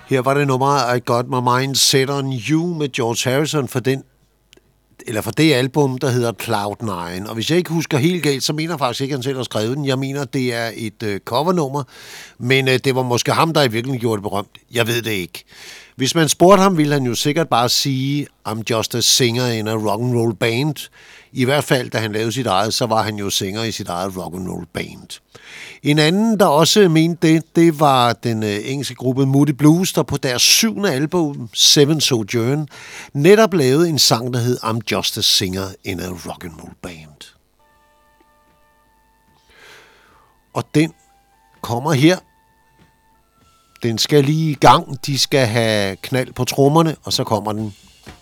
Her var det nummer I Got My Mind Set On You med George Harrison for det album, der hedder Cloud9. Og hvis jeg ikke husker helt galt, så mener jeg faktisk ikke, at han selv har skrevet den. Jeg mener, det er et covernummer, men det var måske ham, der i virkeligheden gjorde det berømt. Jeg ved det ikke. Hvis man spurgte ham, ville han jo sikkert bare sige, I'm just a singer in a rock'n'roll band. I hvert fald, da han lavede sit eget, så var han jo singer i sit eget rock'n'roll band. En anden, der også mente det var den engelske gruppe Moody Blues, der på deres 7. album, Seven Sojourn, netop lavede en sang, der hed I'm Just a Singer in a Rock'n'Roll Band. Og den kommer her. Den skal lige i gang. De skal have knald på trommerne, og så kommer den